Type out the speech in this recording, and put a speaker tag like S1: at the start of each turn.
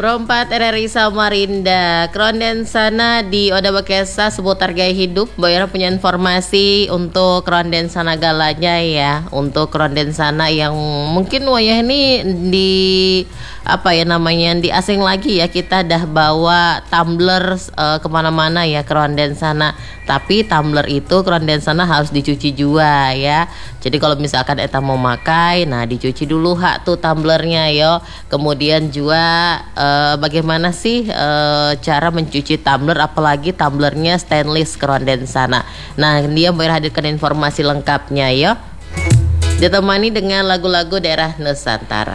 S1: Perempat RRI Samarinda, Kronden sana di Oda Bekesa seputar gaya hidup. Bayar punya informasi untuk Kronden sana galanya ya. Untuk Kronden sana yang mungkin wayah ini di apa ya namanya di asing lagi ya, kita dah bawa tumbler kemana-mana ya Kronden sana. Tapi tumbler itu Kronden sana harus dicuci juga ya. Jadi kalau misalkan eta mau makai, nah dicuci dulu hak tuh tumblernya yo. Kemudian juga bagaimana sih cara mencuci tumbler, apalagi tumblernya stainless Kronden sana. Nah dia hadirkan informasi lengkapnya ya, ditemani dengan lagu-lagu daerah Nusantara.